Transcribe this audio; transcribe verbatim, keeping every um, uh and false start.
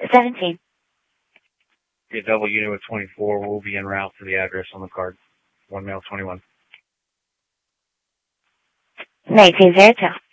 seventeen. Get double unit with twenty-four. We'll be en route to the address on the card. One male, twenty-one. nineteen zero two.